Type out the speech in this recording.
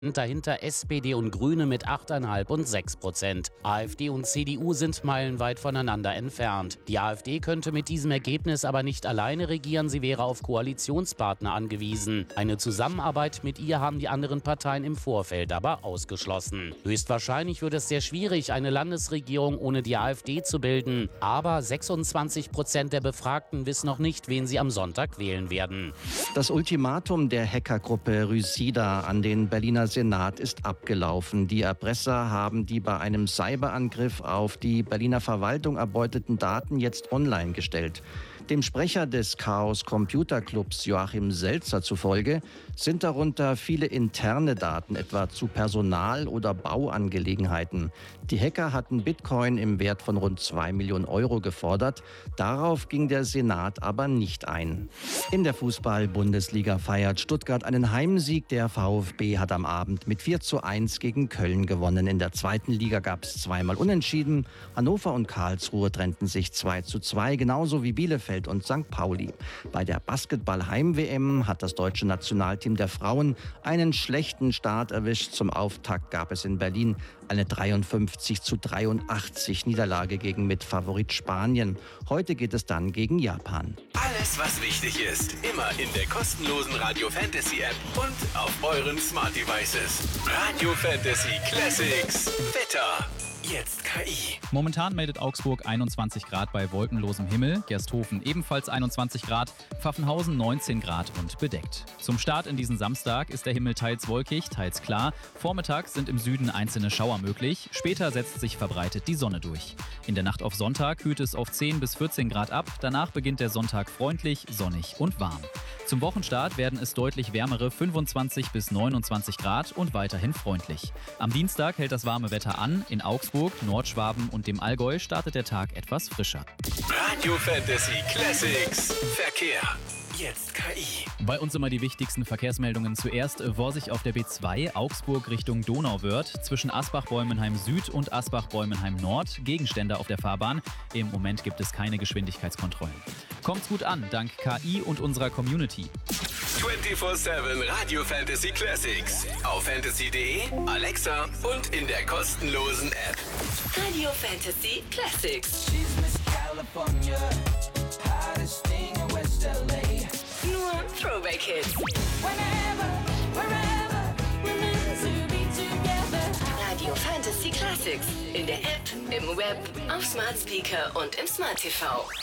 Dahinter SPD und Grüne mit 8,5 und 6%. AfD und CDU sind meilenweit voneinander entfernt. Die AfD könnte mit diesem Ergebnis aber nicht alleine regieren, sie wäre auf Koalitionspartner angewiesen. Eine Zusammenarbeit mit ihr haben die anderen Parteien im Vorfeld aber ausgeschlossen. Höchstwahrscheinlich wird es sehr schwierig, eine Landesregierung ohne die AfD zu bilden. Aber 26% der Befragten wissen noch nicht, wen sie am Sonntag wählen werden. Das Ultimatum der Hackergruppe Rysida an den Berliner Senat ist abgelaufen. Die Erpresser haben die bei einem Cyberangriff auf die Berliner Verwaltung erbeuteten Daten jetzt online gestellt. Dem Sprecher des Chaos Computer Clubs Joachim Selzer zufolge sind darunter viele interne Daten, etwa zu Personal- oder Bauangelegenheiten. Die Hacker hatten Bitcoin im Wert von rund 2 Millionen Euro gefordert. Darauf ging der Senat aber nicht ein. In der Fußball-Bundesliga feiert Stuttgart einen Heimsieg. Der VfB hat am Abend mit 4:1 gegen Köln gewonnen. In der zweiten Liga gab es zweimal Unentschieden. Hannover und Karlsruhe trennten sich 2:2, genauso wie Bielefeld und St. Pauli. Bei der Basketball-Heim-WM hat das deutsche Nationalteam der Frauen einen schlechten Start erwischt. Zum Auftakt gab es in Berlin eine 53:83 Niederlage gegen Mitfavorit Spanien. Heute geht es dann gegen Japan. Alles, was wichtig ist, immer in der kostenlosen Radio Fantasy App und auf euren Smart Devices. Radio Fantasy Classics. Wetter. Jetzt KI. Momentan meldet Augsburg 21 Grad bei wolkenlosem Himmel, Gersthofen ebenfalls 21 Grad, Pfaffenhausen 19 Grad und bedeckt. Zum Start in diesen Samstag ist der Himmel teils wolkig, teils klar. Vormittags sind im Süden einzelne Schauer möglich, später setzt sich verbreitet die Sonne durch. In der Nacht auf Sonntag kühlt es auf 10 bis 14 Grad ab, danach beginnt der Sonntag freundlich, sonnig und warm. Zum Wochenstart werden es deutlich wärmere 25 bis 29 Grad und weiterhin freundlich. Am Dienstag hält das warme Wetter an, in Augsburg, Nordschwaben und dem Allgäu startet der Tag etwas frischer. Radio Fantasy Classics. Verkehr. Jetzt KI. Bei uns immer die wichtigsten Verkehrsmeldungen. Zuerst Worsig auf der B2, Augsburg Richtung Donauwörth, zwischen Asbach-Bäumenheim Süd und Asbach-Bäumenheim Nord. Gegenstände auf der Fahrbahn. Im Moment gibt es keine Geschwindigkeitskontrollen. Kommt's gut an, dank KI und unserer Community. 24/7 Radio Fantasy Classics. Auf fantasy.de, Alexa und in der kostenlosen App. Radio Fantasy Classics. She's Miss California, hottest thing in West LA. Nur Throwback Hits. Whenever, wherever, we're meant to be together. Radio Fantasy Classics. In der App, im Web, auf Smart Speaker und im Smart TV.